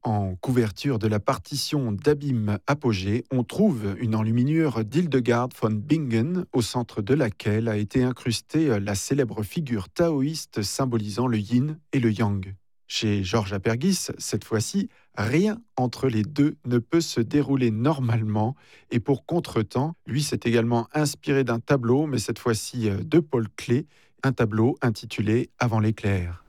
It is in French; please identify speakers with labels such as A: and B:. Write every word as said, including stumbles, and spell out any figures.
A: En couverture de la partition d'Abîme Apogée, on trouve une enluminure d'Hildegard von Bingen, au centre de laquelle a été incrustée la célèbre figure taoïste symbolisant le yin et le yang. Chez Georges Apergis, cette fois-ci, rien entre les deux ne peut se dérouler normalement, et pour contretemps, lui s'est également inspiré d'un tableau, mais cette fois-ci de Paul Klee, un tableau intitulé Avant l'éclair.